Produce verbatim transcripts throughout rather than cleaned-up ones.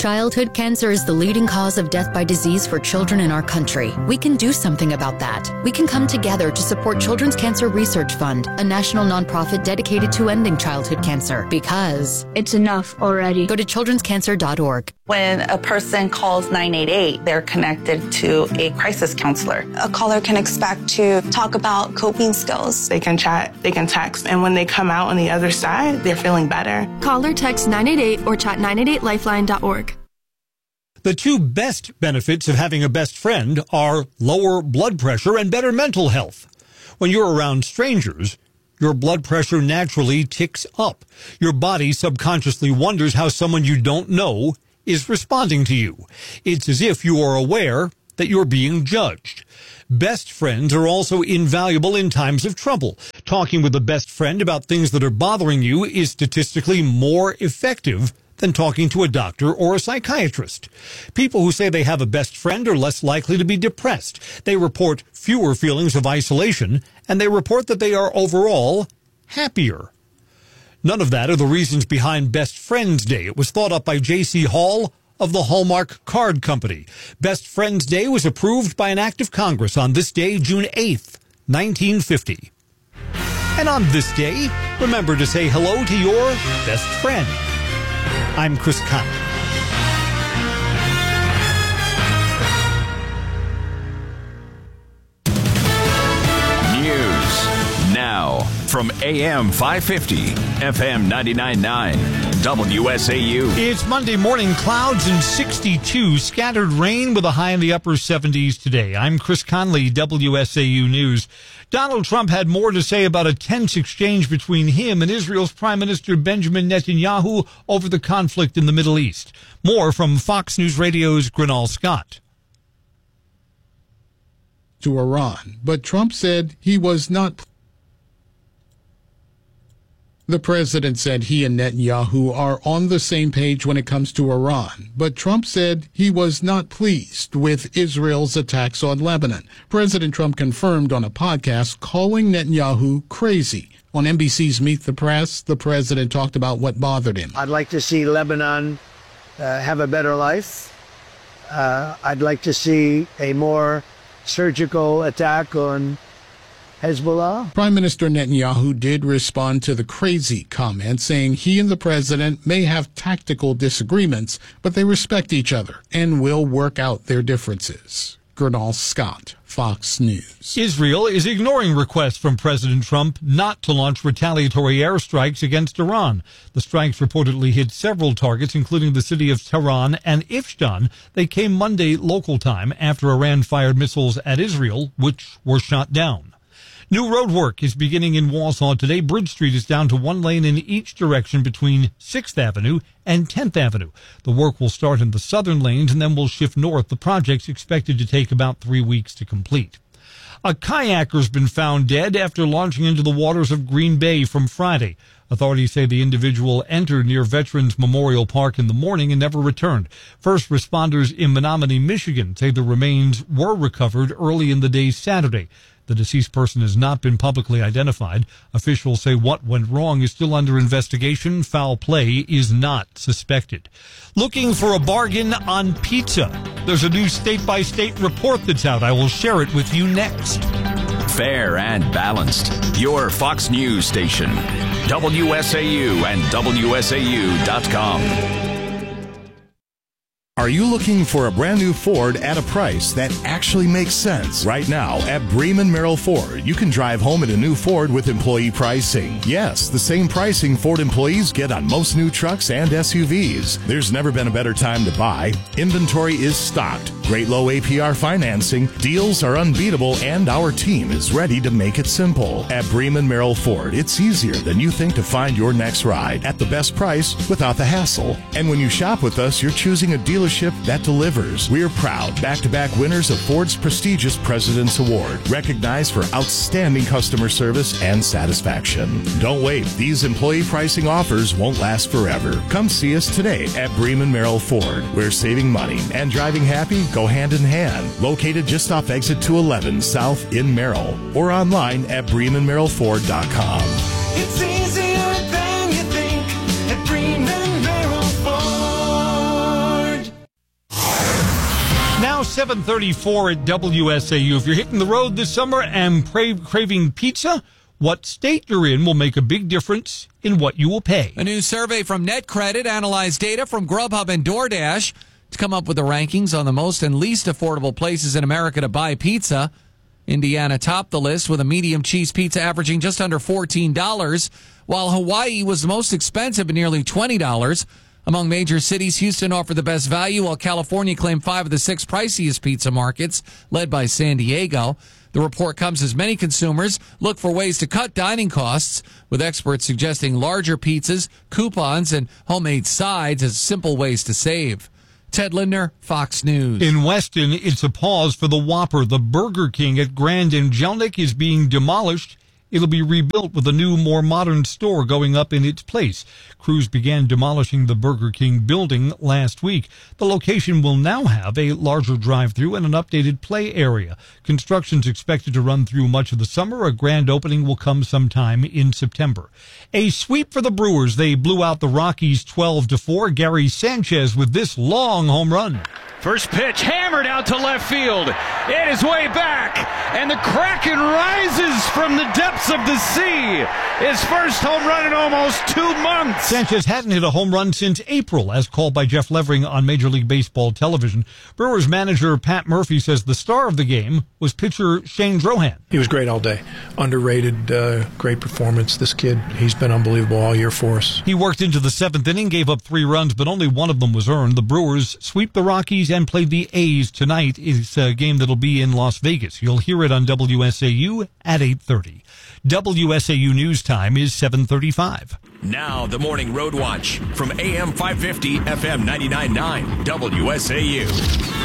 Childhood cancer is the leading cause of death by disease for children in our country. We can do something about that. We can come together to support Children's Cancer Research Fund, a national nonprofit dedicated to ending childhood cancer, because it's enough already. Go to children's cancer dot org. When a person calls nine eight eight, they're connected to a crisis counselor. A caller can expect to talk about coping skills. They can chat, they can text, and when they come out on the other side, they're feeling better. Call or text nine eight eight or chat nine eight eight lifeline dot org. The two best benefits of having a best friend are lower blood pressure and better mental health. When you're around strangers, your blood pressure naturally ticks up. Your body subconsciously wonders how someone you don't know is responding to you. It's as if you are aware that you're being judged. Best friends are also invaluable in times of trouble. Talking with a best friend about things that are bothering you is statistically more effective than talking to a doctor or a psychiatrist. People who say they have a best friend are less likely to be depressed. They report fewer feelings of isolation, and they report that they are overall happier. None of that are the reasons behind Best Friends Day. It was thought up by J C Hall of the Hallmark Card Company. Best Friends Day was approved by an act of Congress on this day, June eighth, nineteen fifty. And on this day, remember to say hello to your best friend. I'm Chris Conley. News now from A M five fifty, F M ninety-nine point nine, W S A U. It's Monday morning, clouds and sixty-two, scattered rain with a high in the upper seventies today. I'm Chris Conley, W S A U News. Donald Trump had more to say about a tense exchange between him and Israel's Prime Minister Benjamin Netanyahu over the conflict in the Middle East. More from Fox News Radio's Grinal Scott. To Iran, but Trump said he was not. The president said he and Netanyahu are on the same page when it comes to Iran, but Trump said he was not pleased with Israel's attacks on Lebanon. President Trump confirmed on a podcast calling Netanyahu crazy. On N B C's Meet the Press, the president talked about what bothered him. I'd like to see Lebanon uh, have a better life. Uh, I'd like to see a more surgical attack on Hezbollah. Prime Minister Netanyahu did respond to the crazy comment, saying he and the president may have tactical disagreements, but they respect each other and will work out their differences. Gernal Scott, Fox News. Israel is ignoring requests from President Trump not to launch retaliatory airstrikes against Iran. The strikes reportedly hit several targets, including the city of Tehran and Ifshan. They came Monday local time after Iran fired missiles at Israel, which were shot down. New road work is beginning in Wausau today. Bridge Street is down to one lane in each direction between sixth Avenue and tenth Avenue. The work will start in the southern lanes and then will shift north. The project's expected to take about three weeks to complete. A kayaker's been found dead after launching into the waters of Green Bay from Friday. Authorities say the individual entered near Veterans Memorial Park in the morning and never returned. First responders in Menominee, Michigan say the remains were recovered early in the day Saturday. The deceased person has not been publicly identified. Officials say what went wrong is still under investigation. Foul play is not suspected. Looking for a bargain on pizza? There's a new state-by-state report that's out. I will share it with you next. Fair and balanced. Your Fox News station. W S A U and W S A U dot com. Are you looking for a brand new Ford at a price that actually makes sense? Right now at Bremen Merrill Ford, you can drive home in a new Ford with employee pricing. Yes, the same pricing Ford employees get on most new trucks and S U Vs. There's never been a better time to buy. Inventory is stocked. Great low A P R financing. Deals are unbeatable, and our team is ready to make it simple. At Bremen Merrill Ford, it's easier than you think to find your next ride at the best price without the hassle. And when you shop with us, you're choosing a dealership that delivers. We're proud back-to-back winners of Ford's prestigious President's Award, recognized for outstanding customer service and satisfaction. Don't wait. These employee pricing offers won't last forever. Come see us today at Bremen Merrill Ford. We're saving money and driving happy go hand in hand. Located just off exit two eleven South in Merrill, or online at bremen merrill ford dot com. It's easier than you think at Bremen Merrill Ford. seven thirty-four at W S A U. If you're hitting the road this summer and pra- craving pizza, what state you're in will make a big difference in what you will pay. A new survey from NetCredit analyzed data from Grubhub and DoorDash to come up with the rankings on the most and least affordable places in America to buy pizza. Indiana topped the list with a medium cheese pizza averaging just under fourteen dollars, while Hawaii was the most expensive at nearly twenty dollars. Among major cities, Houston offered the best value, while California claimed five of the six priciest pizza markets, led by San Diego. The report comes as many consumers look for ways to cut dining costs, with experts suggesting larger pizzas, coupons, and homemade sides as simple ways to save. Ted Lindner, Fox News. In Weston, it's a pause for the Whopper. The Burger King at Grand and Jelnik is being demolished. It'll be rebuilt with a new, more modern store going up in its place. Crews began demolishing the Burger King building last week. The location will now have a larger drive-thru and an updated play area. Construction's expected to run through much of the summer. A grand opening will come sometime in September. A sweep for the Brewers. They blew out the Rockies twelve to four. Gary Sanchez with this long home run. First pitch hammered out to left field. It is way back, and the Kraken rises from the depths of the sea. His first home run in almost two months. Sanchez hadn't hit a home run since April, as called by Jeff Levering on Major League Baseball television. Brewers manager Pat Murphy says the star of the game was pitcher Shane Drohan. He was great all day. Underrated, uh, great performance. This kid, he's been unbelievable all year for us. He worked into the seventh inning, gave up three runs, but only one of them was earned. The Brewers sweep the Rockies and played the A's tonight. It's a game that'll be in Las Vegas. You'll hear it on W S A U at eight thirty. W S A U News Time is seven thirty-five. Now the Morning Road Watch from A M five fifty, F M ninety-nine point nine, W S A U.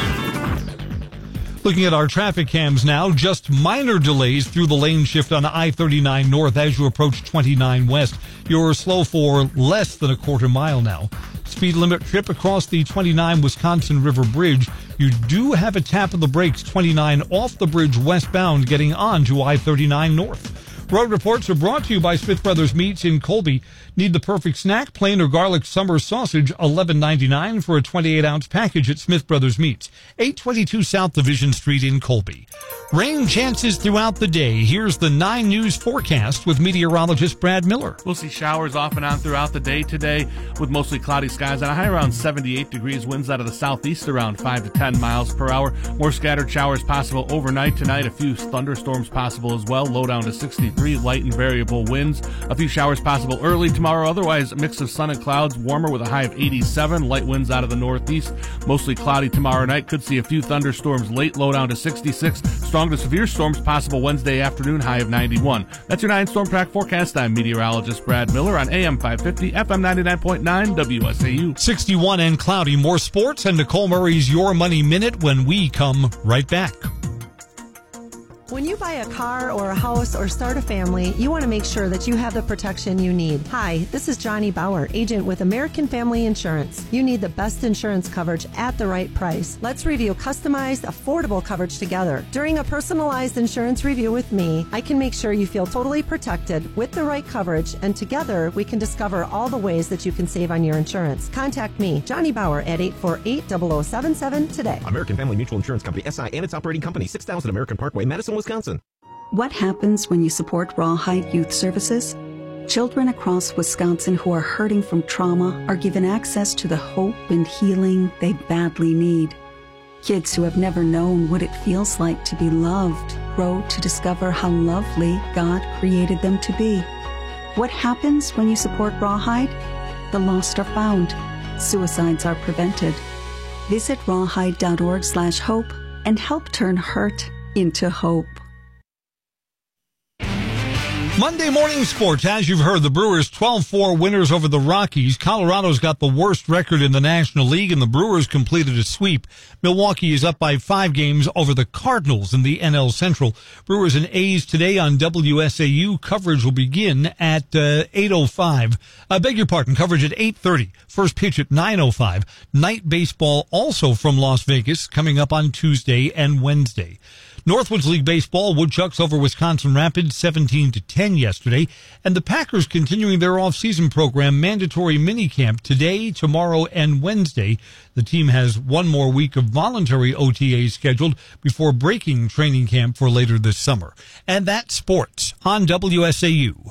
Looking at our traffic cams now, just minor delays through the lane shift on I thirty-nine North as you approach twenty-nine West. You're slow for less than a quarter mile now. Speed limit trip across the twenty-nine Wisconsin River Bridge. You do have a tap of the brakes twenty-nine off the bridge westbound getting on to I thirty-nine North. Road reports are brought to you by Smith Brothers Meats in Colby. Need the perfect snack? Plain or garlic summer sausage, eleven ninety-nine for a twenty-eight ounce package at Smith Brothers Meats, eight twenty-two South Division Street in Colby. Rain chances throughout the day. Here's the nine News forecast with meteorologist Brad Miller. We'll see showers off and on throughout the day today with mostly cloudy skies and a high around seventy-eight degrees. Winds out of the southeast around five to ten miles per hour. More scattered showers possible overnight tonight. A few thunderstorms possible as well. Low down to sixty-three, light and variable winds. A few showers possible early tomorrow. Otherwise, a mix of sun and clouds. Warmer with a high of eighty-seven. Light winds out of the northeast. Mostly cloudy tomorrow night. Could see a few thunderstorms late. Low down to sixty-six. Strong to severe storms possible Wednesday afternoon, high of ninety-one. That's your nine Storm Track forecast. I'm meteorologist Brad Miller on A M five fifty, F M ninety-nine point nine, W S A U. sixty-one and cloudy. More sports and Nicole Murray's Your Money Minute when we come right back. When you buy a car or a house or start a family, you want to make sure that you have the protection you need. Hi, this is Johnny Bauer, agent with American Family Insurance. You need the best insurance coverage at the right price. Let's review customized, affordable coverage together. During a personalized insurance review with me, I can make sure you feel totally protected with the right coverage, and together we can discover all the ways that you can save on your insurance. Contact me, Johnny Bauer, at eight four eight, zero zero seven seven today. American Family Mutual Insurance Company, S I and its operating company, six thousand American Parkway, Madison, Wisconsin. What happens when you support Rawhide Youth Services? Children across Wisconsin who are hurting from trauma are given access to the hope and healing they badly need. Kids who have never known what it feels like to be loved grow to discover how lovely God created them to be. What happens when you support Rawhide? The lost are found. Suicides are prevented. Visit rawhide.org slash hope and help turn hurt into hope. Monday morning sports. As you've heard, the Brewers twelve four winners over the Rockies. Colorado's got the worst record in the National League, and the Brewers completed a sweep. Milwaukee is up by five games over the Cardinals in the N L Central. Brewers and A's today on W S A U. Coverage will begin at uh, eight oh five. I beg your pardon, coverage at eight thirty. First pitch at nine oh five. Night baseball also from Las Vegas coming up on Tuesday and Wednesday. Northwoods League Baseball, Woodchucks over Wisconsin Rapids seventeen to ten yesterday. And the Packers continuing their off-season program, mandatory minicamp today, tomorrow, and Wednesday. The team has one more week of voluntary O T As scheduled before breaking training camp for later this summer. And that's sports on W S A U.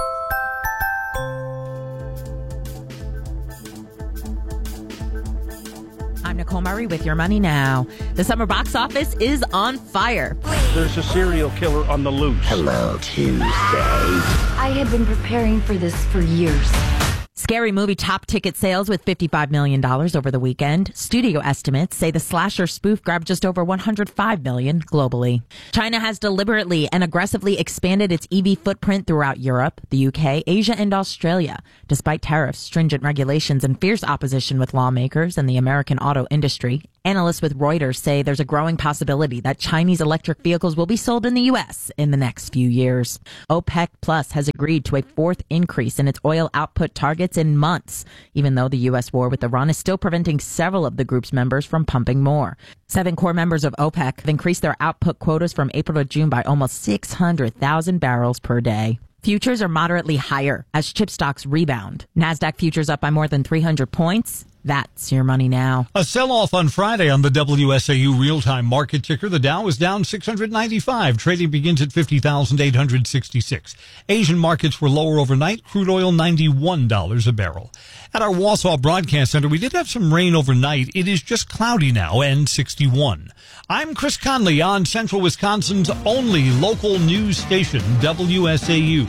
I'm Nicole Murray with Your Money Now. The summer box office is on fire. There's a serial killer on the loose. Hello, Tuesday. I have been preparing for this for years. Scary Movie top ticket sales with fifty-five million dollars over the weekend. Studio estimates say the slasher spoof grabbed just over one hundred five million dollars globally. China has deliberately and aggressively expanded its E V footprint throughout Europe, the U K, Asia, and Australia. Despite tariffs, stringent regulations, and fierce opposition with lawmakers and the American auto industry, analysts with Reuters say there's a growing possibility that Chinese electric vehicles will be sold in the U S in the next few years. OPEC Plus has agreed to a fourth increase in its oil output targets in months, even though the U S war with Iran is still preventing several of the group's members from pumping more. Seven core members of OPEC have increased their output quotas from April to June by almost six hundred thousand barrels per day. Futures are moderately higher as chip stocks rebound. NASDAQ futures up by more than three hundred points. That's Your Money Now. A sell-off on Friday on the W S A U real-time market ticker. The Dow is down six hundred ninety-five. Trading begins at fifty thousand eight hundred sixty-six. Asian markets were lower overnight. Crude oil ninety-one dollars a barrel. At our Wausau Broadcast Center, we did have some rain overnight. It is just cloudy now and sixty-one. I'm Chris Conley on Central Wisconsin's only local news station, W S A U.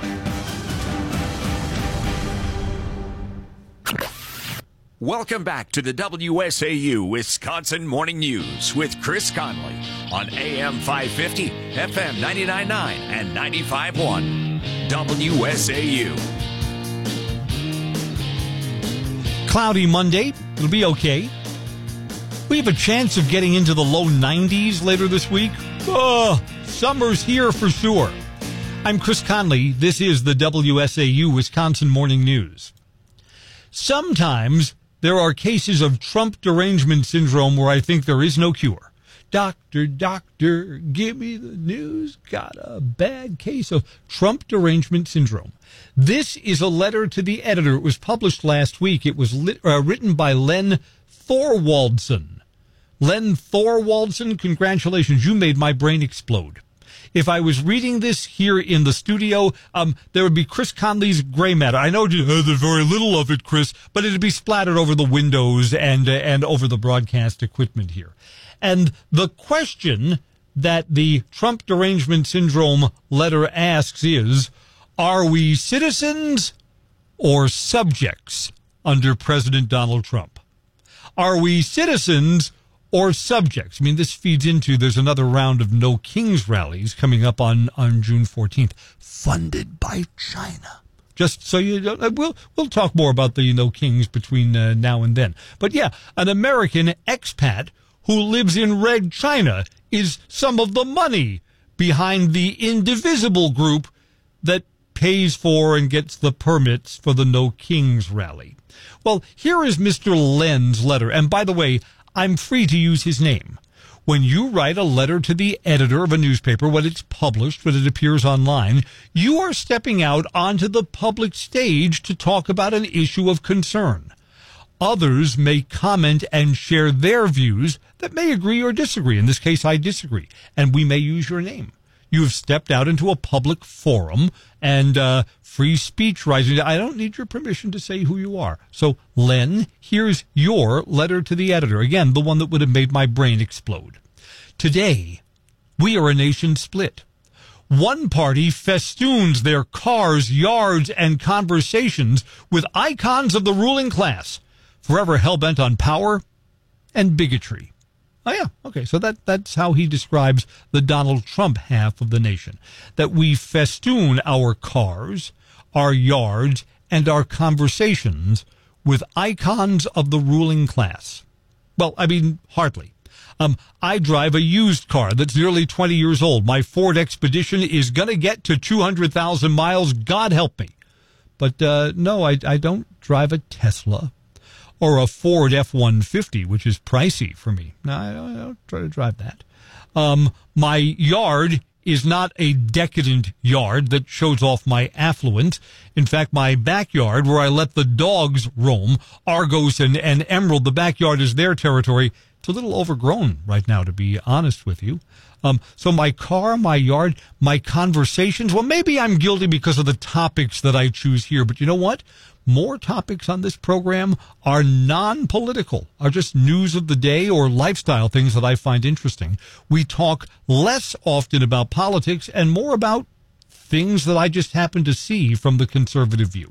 Welcome back to the W S A U Wisconsin Morning News with Chris Conley on A M five fifty, F M ninety-nine point nine, and ninety-five point one. W S A U. Cloudy Monday. It'll be okay. We have a chance of getting into the low nineties later this week. Oh, summer's here for sure. I'm Chris Conley. This is the W S A U Wisconsin Morning News. Sometimes there are cases of Trump derangement syndrome where I think there is no cure. Doctor, doctor, give me the news. Got a bad case of Trump derangement syndrome. This is a letter to the editor. It was published last week. It was lit, uh, written by Len Thorwaldson. Len Thorwaldson, congratulations. You made my brain explode. If I was reading this here in the studio, um, there would be Chris Conley's gray matter. I know uh, there's very little of it, Chris, but it'd be splattered over the windows and uh, and over the broadcast equipment here. And the question that the Trump derangement syndrome letter asks is, are we citizens or subjects under President Donald Trump? Are we citizens or subjects? I mean, this feeds into, there's another round of No Kings rallies coming up on, on June fourteenth, funded by China. Just so you don't, we'll, we'll talk more about the No Kings between uh, now and then. But yeah, an American expat who lives in Red China is some of the money behind the indivisible group that pays for and gets the permits for the No Kings rally. Well, here is Mister Len's letter. And by the way, I'm free to use his name. When you write a letter to the editor of a newspaper, when it's published, when it appears online, you are stepping out onto the public stage to talk about an issue of concern. Others may comment and share their views that may agree or disagree. In this case, I disagree, and we may use your name. You have stepped out into a public forum and uh, free speech rising. I don't need your permission to say who you are. So, Len, here's your letter to the editor. Again, the one that would have made my brain explode. Today, we are a nation split. One party festoons their cars, yards, and conversations with icons of the ruling class, forever hell-bent on power and bigotry. Oh, yeah. Okay. So that, that's how he describes the Donald Trump half of the nation. That we festoon our cars, our yards, and our conversations with icons of the ruling class. Well, I mean, hardly. Um, I drive a used car that's nearly twenty years old. My Ford Expedition is going to get to two hundred thousand miles. God help me. But, uh, no, I, I don't drive a Tesla or a Ford F one fifty, which is pricey for me. No, I don't, I don't try to drive that. Um, my yard is not a decadent yard that shows off my affluence. In fact, my backyard, where I let the dogs roam, Argos and, and Emerald, the backyard is their territory. It's a little overgrown right now, to be honest with you. Um, so my car, my yard, my conversations, well, maybe I'm guilty because of the topics that I choose here, but you know what? More topics on this program are non-political, are just news of the day or lifestyle things that I find interesting. We talk less often about politics and more about things that I just happen to see from the conservative view.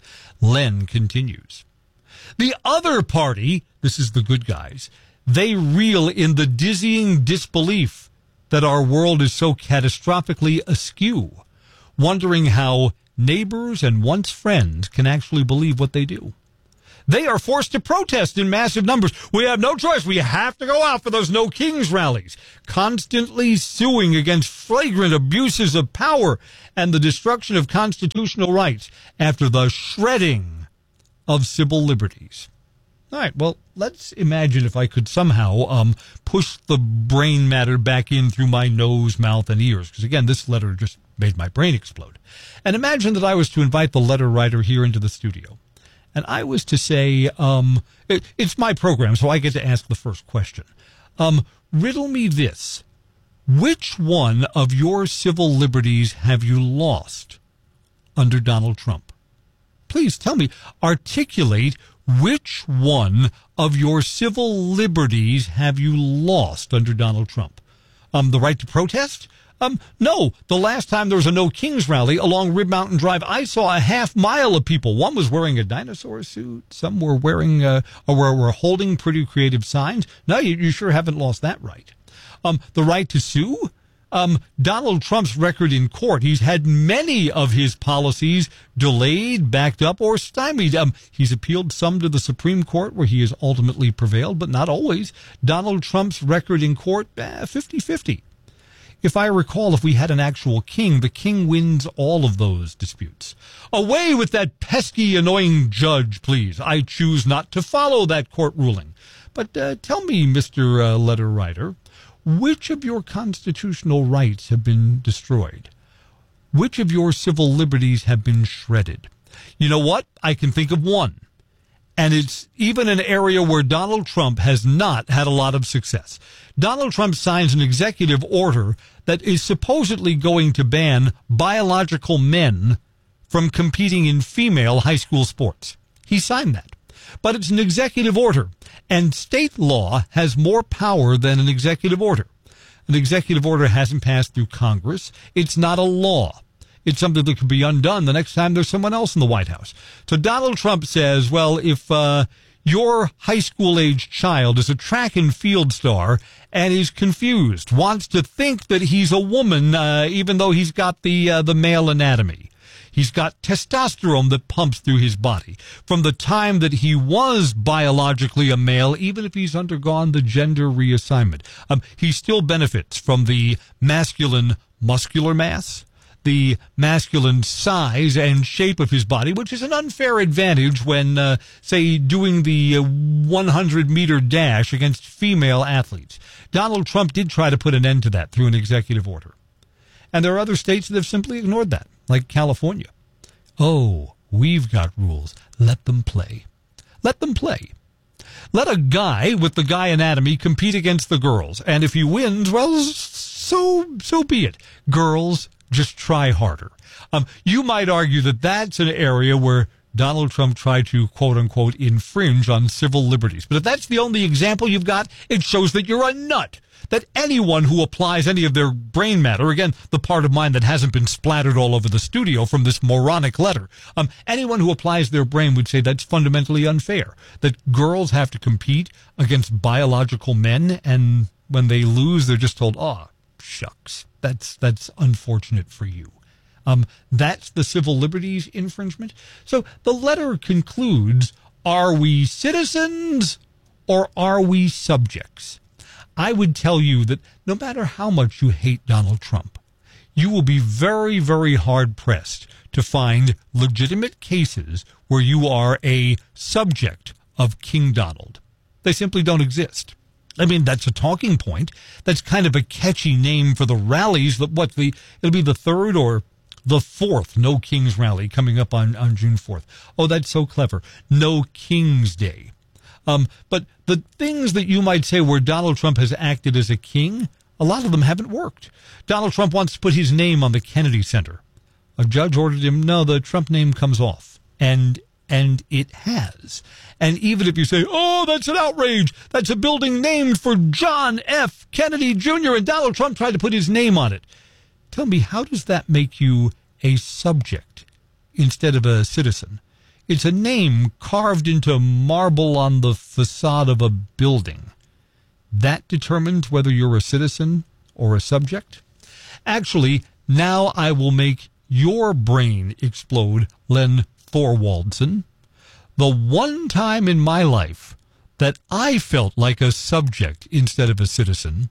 Len continues. The other party, this is the good guys, they reel in the dizzying disbelief that our world is so catastrophically askew, wondering how neighbors and once friends can actually believe what they do. They are forced to protest in massive numbers. We have no choice. We have to go out for those No Kings rallies, constantly suing against flagrant abuses of power and the destruction of constitutional rights after the shredding of civil liberties. All right, well, let's imagine if I could somehow um, push the brain matter back in through my nose, mouth, and ears. Because, again, this letter just made my brain explode. And imagine that I was to invite the letter writer here into the studio. And I was to say, um, it, it's my program, so I get to ask the first question. Um, riddle me this. Which one of your civil liberties have you lost under Donald Trump? Please tell me, articulate which one of your civil liberties have you lost under Donald Trump? Um, the right to protest? Um, no. The last time there was a No Kings rally along Rib Mountain Drive, I saw a half mile of people. One was wearing a dinosaur suit. Some were wearing, uh, or were, were holding pretty creative signs. No, you, you sure haven't lost that right. Um, the right to sue? Um, Donald Trump's record in court, he's had many of his policies delayed, backed up, or stymied. Um, he's appealed some to the Supreme Court where he has ultimately prevailed, but not always. Donald Trump's record in court, eh, fifty-fifty. If I recall, if we had an actual king, the king wins all of those disputes. Away with that pesky, annoying judge, please. I choose not to follow that court ruling. But uh, tell me, Mister Uh, letter writer, which of your constitutional rights have been destroyed? Which of your civil liberties have been shredded? You know what? I can think of one. And it's even an area where Donald Trump has not had a lot of success. Donald Trump signs an executive order that is supposedly going to ban biological men from competing in female high school sports. He signed that. But it's an executive order, and state law has more power than an executive order. An executive order hasn't passed through Congress. It's not a law. It's something that can be undone the next time there's someone else in the White House. So Donald Trump says, well, if uh, your high school-age child is a track and field star and is confused, wants to think that he's a woman, uh, even though he's got the uh, the male anatomy. He's got testosterone that pumps through his body. From the time that he was biologically a male, even if he's undergone the gender reassignment, um, he still benefits from the masculine muscular mass, the masculine size and shape of his body, which is an unfair advantage when, uh, say, doing the uh, hundred meter dash against female athletes. Donald Trump did try to put an end to that through an executive order. And there are other states that have simply ignored that, like California. Oh, we've got rules. Let them play. Let them play. Let a guy with the guy anatomy compete against the girls. And if he wins, well, so so be it. Girls, just try harder. Um, you might argue that that's an area where Donald Trump tried to, quote-unquote, infringe on civil liberties. But if that's the only example you've got, it shows that you're a nut. That anyone who applies any of their brain matter, again, the part of mine that hasn't been splattered all over the studio from this moronic letter, um, anyone who applies their brain would say that's fundamentally unfair. That girls have to compete against biological men, and when they lose, they're just told, oh, shucks, that's that's unfortunate for you. Um, that's the civil liberties infringement. So the letter concludes, are we citizens or are we subjects? I would tell you that no matter how much you hate Donald Trump, you will be very, very hard-pressed to find legitimate cases where you are a subject of King Donald. They simply don't exist. I mean, that's a talking point. That's kind of a catchy name for the rallies. That what the it'll be the third or the fourth No Kings rally coming up on, on June fourth. Oh, that's so clever. No King's Day. Um, but the things that you might say where Donald Trump has acted as a king, a lot of them haven't worked. Donald Trump wants to put his name on the Kennedy Center. A judge ordered him, no, the Trump name comes off. And and it has. And even if you say, oh, that's an outrage, that's a building named for John F. Kennedy Junior and Donald Trump tried to put his name on it. Tell me, how does that make you a subject instead of a citizen? It's a name carved into marble on the facade of a building. That determines whether you're a citizen or a subject? Actually, now I will make your brain explode, Len Thorwaldson. The one time in my life that I felt like a subject instead of a citizen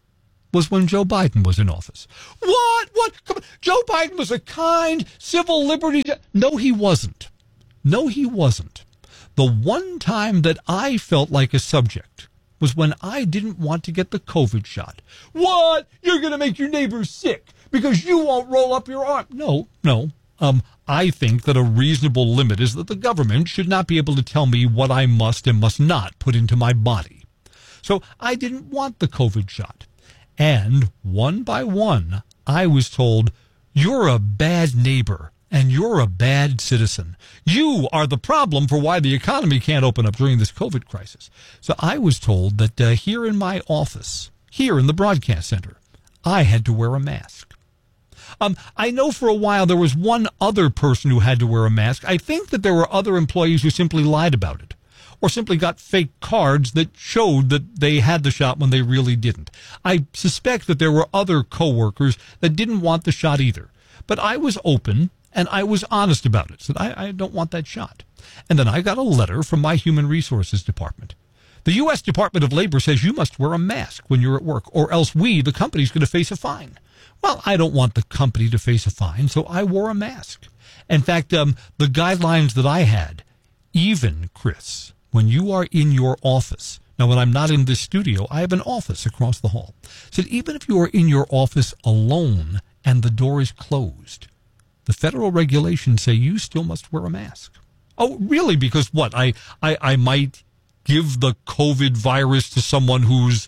was when Joe Biden was in office. What? What? Come on. Joe Biden was a kind, civil liberty... No, he wasn't. No, he wasn't. The one time that I felt like a subject was when I didn't want to get the COVID shot. What? You're going to make your neighbors sick because you won't roll up your arm. No, no. Um, I think that a reasonable limit is that the government should not be able to tell me what I must and must not put into my body. So I didn't want the COVID shot. And one by one, I was told, you're a bad neighbor and you're a bad citizen. You are the problem for why the economy can't open up during this COVID crisis. So I was told that uh, here in my office, here in the broadcast center, I had to wear a mask. Um, I know for a while there was one other person who had to wear a mask. I think that there were other employees who simply lied about it or simply got fake cards that showed that they had the shot when they really didn't. I suspect that there were other coworkers that didn't want the shot either. But I was open and I was honest about it. Said, I, I don't want that shot. And then I got a letter from my Human Resources Department. The U S Department of Labor says you must wear a mask when you're at work, or else we, the company, is going to face a fine. Well, I don't want the company to face a fine, so I wore a mask. In fact, um, the guidelines that I had, even, Chris, when you are in your office, now when I'm not in this studio, I have an office across the hall, said even if you are in your office alone and the door is closed, the federal regulations say you still must wear a mask. Oh, really? Because what? I, I, I might give the COVID virus to someone who's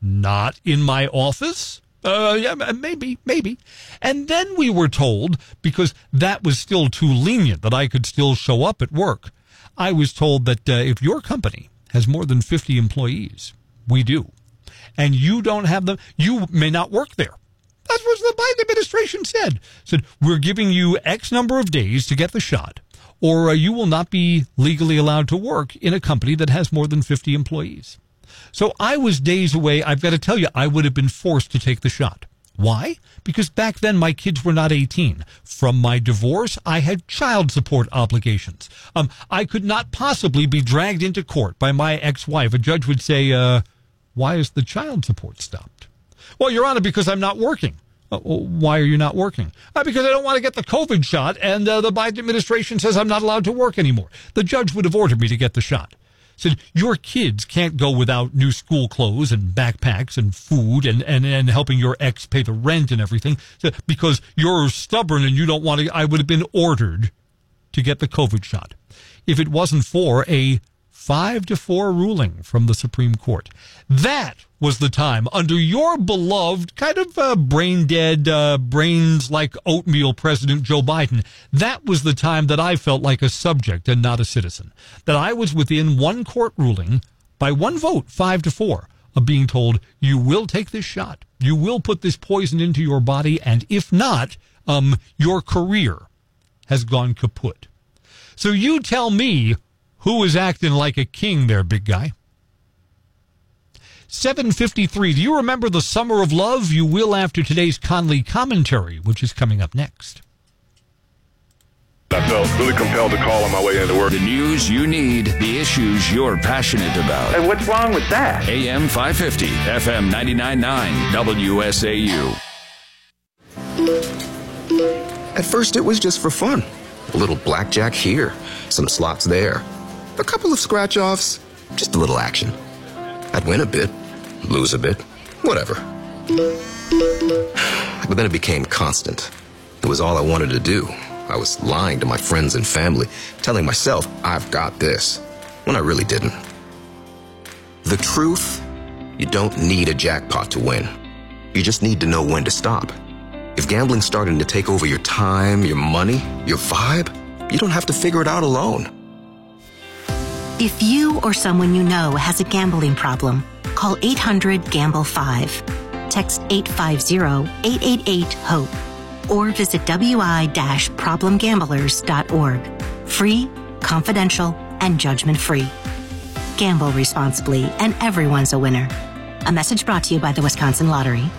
not in my office? Uh, yeah, maybe, maybe. And then we were told, because that was still too lenient, that I could still show up at work, I was told that uh, if your company has more than fifty employees, we do, and you don't have them, you may not work there. That's what the Biden administration said. Said, we're giving you X number of days to get the shot, or uh, you will not be legally allowed to work in a company that has more than fifty employees. So I was days away. I've got to tell you, I would have been forced to take the shot. Why? Because back then my kids were not eighteen. From my divorce, I had child support obligations. Um, I could not possibly be dragged into court by my ex-wife. A judge would say, uh, why is the child support stopped? Well, Your Honor, because I'm not working. Uh, why are you not working? Uh, because I don't want to get the COVID shot, and uh, the Biden administration says I'm not allowed to work anymore. The judge would have ordered me to get the shot. Said, your kids can't go without new school clothes and backpacks and food and, and, and helping your ex pay the rent and everything. Said, because you're stubborn and you don't want to, I would have been ordered to get the COVID shot if it wasn't for a five to four ruling from the Supreme Court. That was the time under your beloved, kind of uh, brain-dead, uh, brains like oatmeal President Joe Biden. That was the time that I felt like a subject and not a citizen. That I was within one court ruling by one vote, five to four, of being told, you will take this shot. You will put this poison into your body, and if not, um, your career has gone kaput. So you tell me, who is acting like a king there, big guy? seven fifty-three. Do you remember the Summer of Love? You will after today's Conley commentary, which is coming up next. I felt really compelled to call on my way into work. The news you need, the issues you're passionate about. Hey, what's wrong with that? A M five fifty, F M ninety-nine point nine, W S A U. At first, it was just for fun. A little blackjack here, some slots there. A couple of scratch-offs, just a little action. I'd win a bit, lose a bit, whatever. But then it became constant. It was all I wanted to do. I was lying to my friends and family, telling myself, I've got this, when I really didn't. The truth, you don't need a jackpot to win. You just need to know when to stop. If gambling's starting to take over your time, your money, your vibe, you don't have to figure it out alone. If you or someone you know has a gambling problem, call eight hundred gamble five. Text eight five zero, eight eight eight, HOPE or visit w i dash problem gamblers dot org. Free, confidential, and judgment-free. Gamble responsibly, and everyone's a winner. A message brought to you by the Wisconsin Lottery.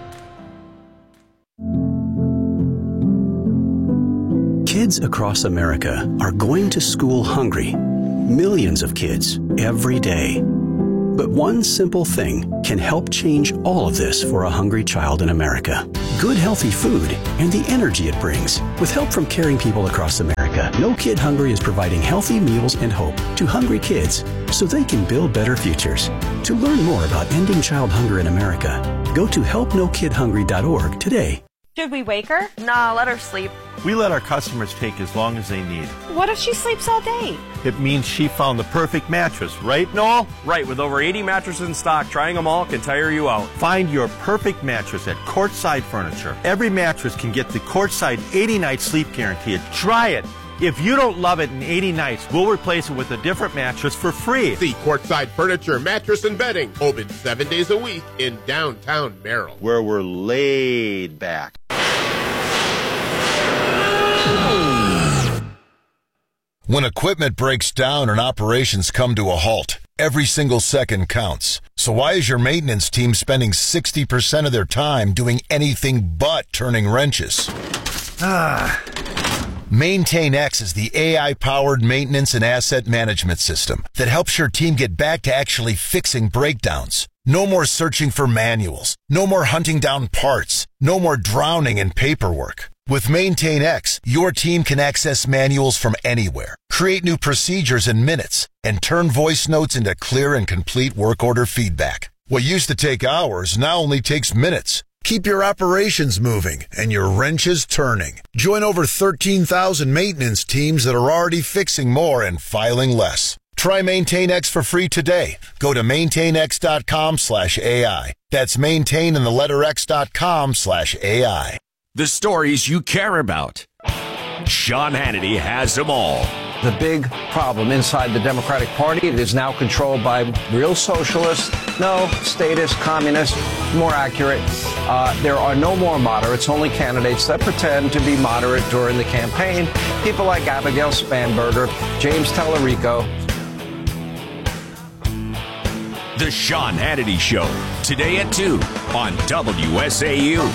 Kids across America are going to school hungry. Millions of kids every day. But one simple thing can help change all of this for a hungry child in America. Good, healthy food and the energy it brings. With help from caring people across America, No Kid Hungry is providing healthy meals and hope to hungry kids so they can build better futures. To learn more about ending child hunger in America, go to help no kid hungry dot org today. Should we wake her? Nah, let her sleep. We let our customers take as long as they need. What if she sleeps all day? It means she found the perfect mattress, right, Noel? Right, with over eighty mattresses in stock, trying them all can tire you out. Find your perfect mattress at Courtside Furniture. Every mattress can get the Courtside eighty night sleep guarantee. Try it. If you don't love it in eighty nights, we'll replace it with a different mattress for free. See Courtside Furniture, Mattress and Bedding, open seven days a week in downtown Merrill. Where we're laid back. When equipment breaks down and operations come to a halt, every single second counts. So why is your maintenance team spending sixty percent of their time doing anything but turning wrenches? Ah. MaintainX is the A I-powered maintenance and asset management system that helps your team get back to actually fixing breakdowns. No more searching for manuals. No more hunting down parts. No more drowning in paperwork. With MaintainX, your team can access manuals from anywhere, create new procedures in minutes, and turn voice notes into clear and complete work order feedback. What used to take hours now only takes minutes. Keep your operations moving and your wrenches turning. Join over thirteen thousand maintenance teams that are already fixing more and filing less. Try MaintainX for free today. Go to maintainx.com slash AI. That's maintain and the letter X dot com slash AI. The stories you care about. Sean Hannity has them all. The big problem inside the Democratic Party, it is now controlled by real socialists, no, statists, communists, more accurate. Uh, there are no more moderates, only candidates that pretend to be moderate during the campaign. People like Abigail Spanberger, James Tallarico. The Sean Hannity Show, today at two on W S A U.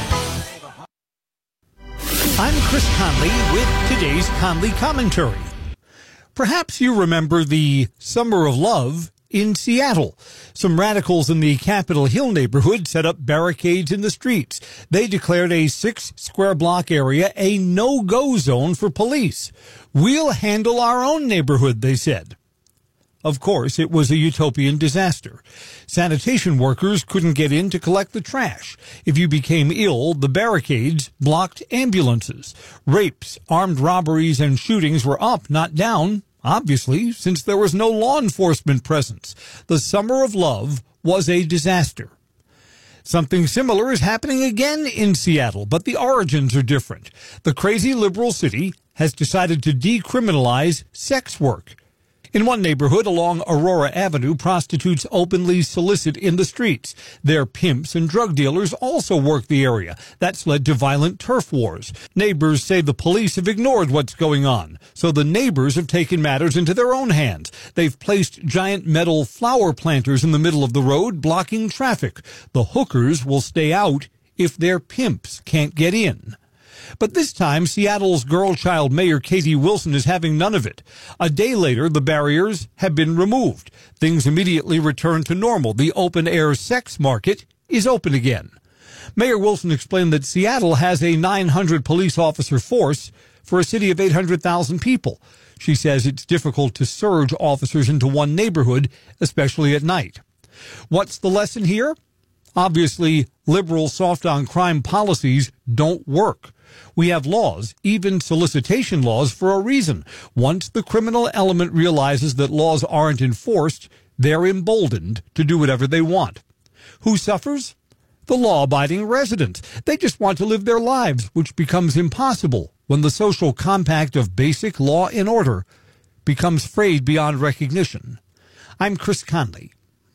I'm Chris Conley with today's Conley Commentary. Perhaps you remember the Summer of Love in Seattle. Some radicals in the Capitol Hill neighborhood set up barricades in the streets. They declared a six square block area a no-go zone for police. We'll handle our own neighborhood, they said. Of course, it was a utopian disaster. Sanitation workers couldn't get in to collect the trash. If you became ill, the barricades blocked ambulances. Rapes, armed robberies, and shootings were up, not down, obviously, since there was no law enforcement presence. The Summer of Love was a disaster. Something similar is happening again in Seattle, but the origins are different. The crazy liberal city has decided to decriminalize sex work. In one neighborhood along Aurora Avenue, prostitutes openly solicit in the streets. Their pimps and drug dealers also work the area. That's led to violent turf wars. Neighbors say the police have ignored what's going on, so the neighbors have taken matters into their own hands. They've placed giant metal flower planters in the middle of the road, blocking traffic. The hookers will stay out if their pimps can't get in. But this time, Seattle's girl child mayor Katie Wilson is having none of it. A day later, the barriers have been removed. Things immediately return to normal. The open-air sex market is open again. Mayor Wilson explained that Seattle has a nine hundred police officer force for a city of eight hundred thousand people. She says it's difficult to surge officers into one neighborhood, especially at night. What's the lesson here? Obviously, liberal soft-on-crime policies don't work. We have laws, even solicitation laws, for a reason. Once the criminal element realizes that laws aren't enforced, they're emboldened to do whatever they want. Who suffers? The law-abiding residents. They just want to live their lives, which becomes impossible when the social compact of basic law and order becomes frayed beyond recognition. I'm Chris Conley.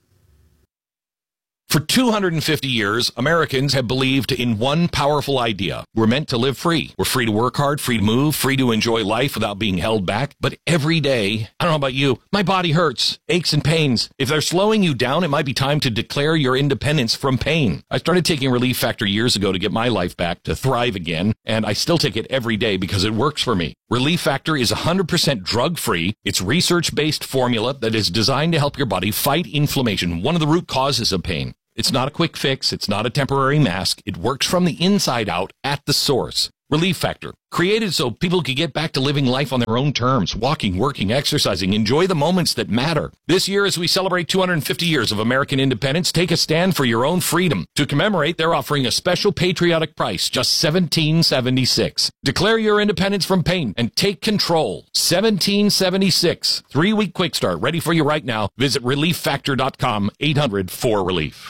For two hundred fifty years, Americans have believed in one powerful idea. We're meant to live free. We're free to work hard, free to move, free to enjoy life without being held back. But every day, I don't know about you, my body hurts, aches and pains. If they're slowing you down, it might be time to declare your independence from pain. I started taking Relief Factor years ago to get my life back, to thrive again, and I still take it every day because it works for me. Relief Factor is one hundred percent drug-free. It's research-based formula that is designed to help your body fight inflammation, one of the root causes of pain. It's not a quick fix. It's not a temporary mask. It works from the inside out at the source. Relief Factor, created so people could get back to living life on their own terms, walking, working, exercising, enjoy the moments that matter. This year, as we celebrate two hundred fifty years of American independence, take a stand for your own freedom. To commemorate, they're offering a special patriotic price, just seventeen dollars and seventy-six cents. Declare your independence from pain and take control. seventeen dollars and seventy-six cents. Three-week quick start, ready for you right now. Visit relief factor dot com, eight hundred four relief.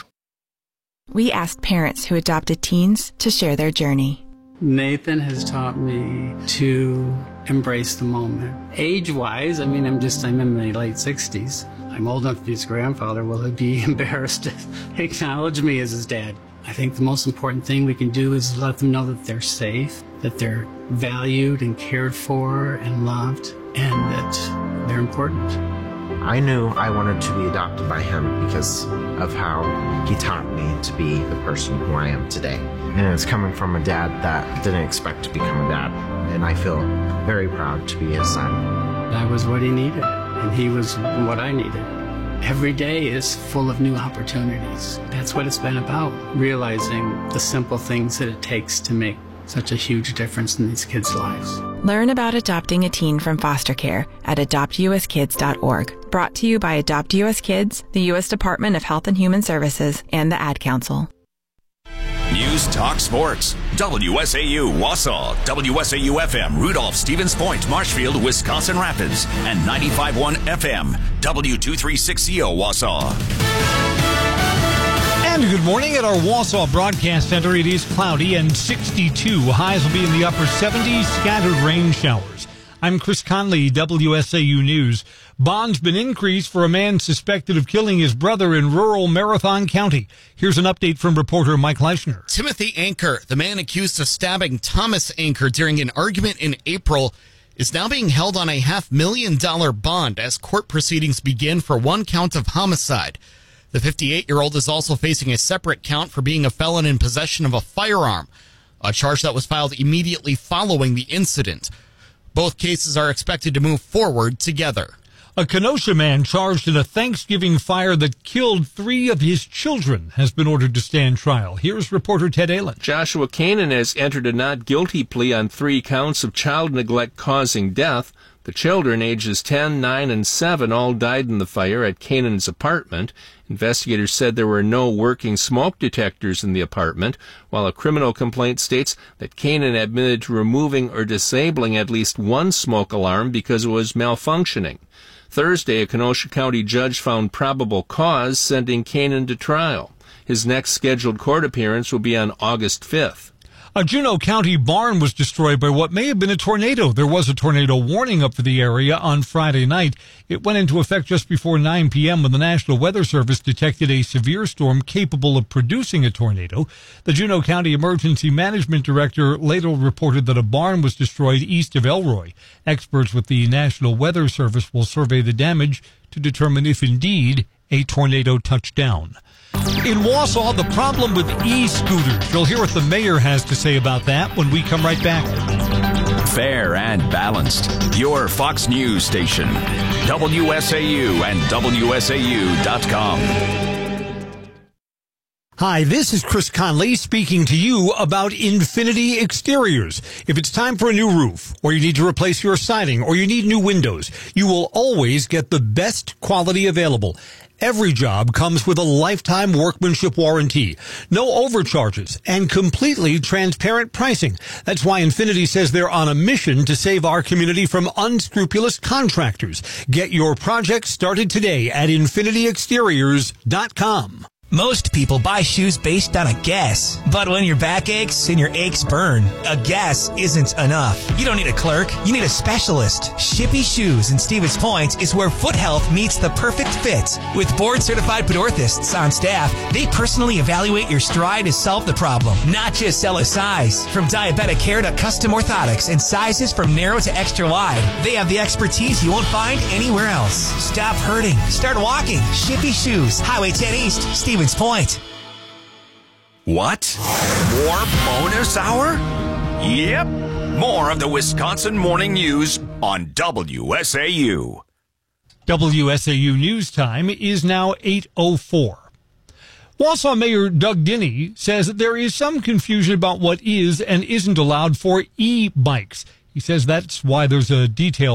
We asked parents who adopted teens to share their journey. Nathan has taught me to embrace the moment. Age-wise, I mean, I'm just, I'm in my late sixties. I'm old enough to be his grandfather. Will he be embarrassed to acknowledge me as his dad? I think the most important thing we can do is let them know that they're safe, that they're valued and cared for and loved, and that they're important. I knew I wanted to be adopted by him because of how he taught me to be the person who I am today. And it's coming from a dad that didn't expect to become a dad. And I feel very proud to be his son. I was what he needed, and he was what I needed. Every day is full of new opportunities. That's what it's been about, realizing the simple things that it takes to make such a huge difference in these kids' lives. Learn about adopting a teen from foster care at adopt u s kids dot org. Brought to you by Adopt U S Kids, the U S Department of Health and Human Services, and the Ad Council. News Talk Sports. W S A U Wausau, W S A U F M Rudolph Stevens Point, Marshfield, Wisconsin Rapids, and ninety-five point one F M W two three six Z O Wausau. And good morning at our Wausau Broadcast Center. It is cloudy and sixty-two. Highs will be in the upper seventies, scattered rain showers. I'm Chris Conley, W S A U News. Bond's been increased for a man suspected of killing his brother in rural Marathon County. Here's an update from reporter Mike Leishner. Timothy Anker, the man accused of stabbing Thomas Anker during an argument in April, is now being held on a half million dollar bond as court proceedings begin for one count of homicide. The fifty-eight-year-old is also facing a separate count for being a felon in possession of a firearm, a charge that was filed immediately following the incident. Both cases are expected to move forward together. A Kenosha man charged in a Thanksgiving fire that killed three of his children has been ordered to stand trial. Here's reporter Ted Allen. Joshua Canaan has entered a not guilty plea on three counts of child neglect causing death. The children, ages ten, nine, and seven, all died in the fire at Canaan's apartment. Investigators said there were no working smoke detectors in the apartment, while a criminal complaint states that Canaan admitted to removing or disabling at least one smoke alarm because it was malfunctioning. Thursday, a Kenosha County judge found probable cause, sending Canaan to trial. His next scheduled court appearance will be on August fifth. A Juneau County barn was destroyed by what may have been a tornado. There was a tornado warning up for the area on Friday night. It went into effect just before nine p.m. when the National Weather Service detected a severe storm capable of producing a tornado. The Juneau County Emergency Management Director later reported that a barn was destroyed east of Elroy. Experts with the National Weather Service will survey the damage to determine if indeed a tornado touched down. In Wausau, the problem with e-scooters. You'll hear what the mayor has to say about that when we come right back. Fair and balanced. Your Fox News station. W S A U and W S A U dot com. Hi, this is Chris Conley speaking to you about Infinity Exteriors. If it's time for a new roof, or you need to replace your siding, or you need new windows, you will always get the best quality available. Every job comes with a lifetime workmanship warranty, no overcharges, and completely transparent pricing. That's why Infinity says they're on a mission to save our community from unscrupulous contractors. Get your project started today at infinity exteriors dot com. Most people buy shoes based on a guess. But when your back aches and your aches burn, a guess isn't enough. You don't need a clerk. You need a specialist. Shippy Shoes in Stevens Point is where foot health meets the perfect fit. With board-certified podorthists on staff, they personally evaluate your stride to solve the problem, not just sell a size. From diabetic care to custom orthotics and sizes from narrow to extra wide, they have the expertise you won't find anywhere else. Stop hurting. Start walking. Shippy Shoes, Highway ten East, Stevens Point. What? More bonus hour? Yep. More of the Wisconsin Morning News on W S A U. W S A U News Time is now eight oh four. Wausau Mayor Doug Dinny says that there is some confusion about what is and isn't allowed for e-bikes. He says that's why there's a detail